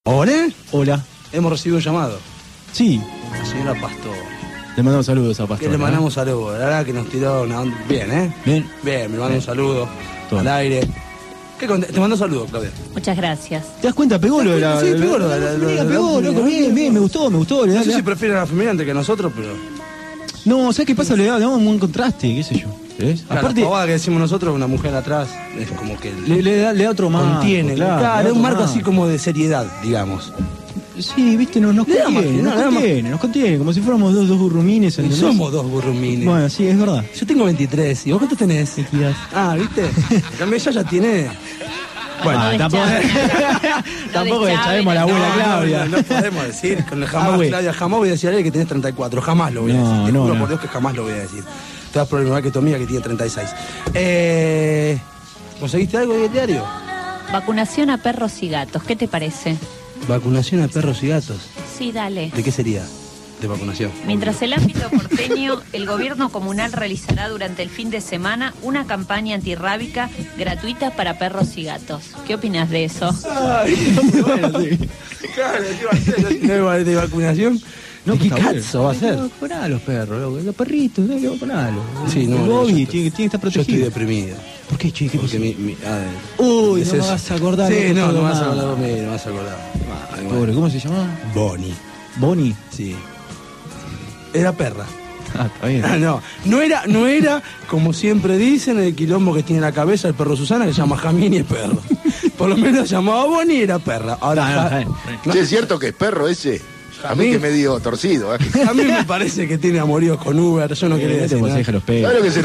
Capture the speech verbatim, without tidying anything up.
¿Hola? Hola. Hemos recibido un llamado. Sí. La señora Pastor. Le mandamos saludos a Pastor. Que le mandamos saludos. La verdad que nos tiró una onda. Bien, ¿eh? Bien. Bien, me manda un saludo. Todo. Al aire. ¿Qué cont- Te mando saludos, Claudia. Muchas gracias. ¿Te das cuenta? Pegó lo de la... Sí, pegó lo de la- la- lo de la- Pegó, loco, bien, bien, me gustó, me gustó. le da- No sé le da- si prefieren a la femenina antes que a nosotros, pero... No, ¿sabes qué pasa? Le da- le damos un buen contraste, qué sé yo. ¿Ves? Claro, Aparte, la pavada que decimos nosotros, una mujer atrás, es como que... le, le da, le da otro marco. contiene, claro, le da es un otro marco así como de seriedad, digamos. Sí, viste, nos, nos Le da contiene, más- nos no, le da más- contiene, nos contiene, como si fuéramos dos, dos burrumines. Y ¿entendés? somos dos burrumines. Bueno, sí, es verdad. Yo tengo veintitrés, ¿y vos cuántos tenés? Equidad. Ah, ¿viste? También ella ya tiene... Bueno, Ah, tampoco, No tampoco deschaven, echademos a la abuela no, Claudia. No, no podemos decir, con el jamás, Ah, güey. Claudia, jamás voy a decir a alguien que tenés treinta y cuatro, jamás lo voy a No, decir. Te no, juro no. por Dios que jamás lo voy a decir. Te vas por el igual que tu amiga que tiene treinta y seis. Eh, ¿Conseguiste algo del diario? Vacunación a perros y gatos, ¿qué te parece? Vacunación a perros y gatos. Sí, dale. ¿De qué sería? De vacunación. Mientras el ámbito porteño, el gobierno comunal realizará durante el fin de semana una campaña antirrábica gratuita para perros y gatos. ¿Qué opinas de eso? Ay, bueno, sí. Claro, ¿qué va a hacer? ¿No va de vacunación? No, ¿Qué está bueno. cazzo va a hacer? Hay que vacunar a los perros, loco. Los perritos, hay que vacunarlos. Sí, no, el no, Bobby yo tiene, estoy- tiene que estar Yo estoy protegido. deprimido. ¿Por qué, che? ¿Qué Porque pasó? mi, mi, ah, Uy, es no me eso. vas a acordar. Sí, loco, no, no todo me vas a mal. acordar de mí, no me vas a acordar. Ay, bueno. Pobre, ¿cómo se llamaba? Bonnie. Bonnie. Sí. Era perra. Ah, está bien. Ah, no, no era, no era, como siempre dicen, el quilombo que tiene en la cabeza el perro Susana, que se llama Jamín y es perro. Por lo menos llamaba Bonnie y era perra. Ahora, No, no, Ja- está bien. no, Sí, es cierto que es perro ese. A mí Jamín. que me dio torcido, ¿eh? a mí me parece que tiene amoríos con Uber, yo no Eh, quería no te decir nada. aconseja los pelos. ¿Sabes lo que se